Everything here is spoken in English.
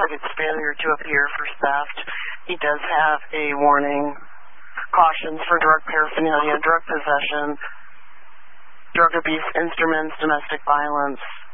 its failure to appear for theft. He does have a warning, cautions for drug paraphernalia, drug possession, drug abuse instruments, domestic violence,